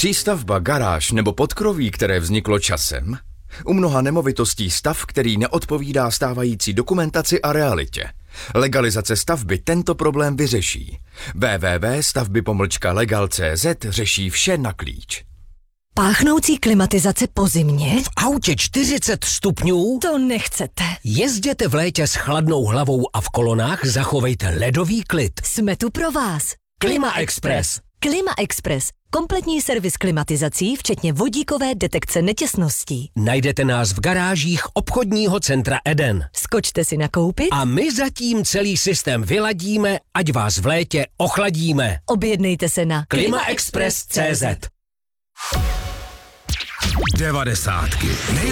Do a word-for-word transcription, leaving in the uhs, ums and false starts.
Přístavba, garáž nebo podkroví, které vzniklo časem? U mnoha nemovitostí stav, který neodpovídá stávající dokumentaci a realitě. Legalizace stavby tento problém vyřeší. w w w tečka stavby pomlčka legal tečka c z řeší vše na klíč. Páchnoucí klimatizace po zimě? V autě čtyřicet stupňů? To nechcete. Jezděte v létě s chladnou hlavou a v kolonách zachovejte ledový klid. Jsme tu pro vás. Klima Express. Klima Express. Kompletní servis klimatizací, včetně vodíkové detekce netěsností. Najdete nás v garážích obchodního centra Eden. Skočte si nakoupit a my zatím celý systém vyladíme, ať vás v létě ochladíme. Objednejte se na klima express tečka cé zet. Devadesátky.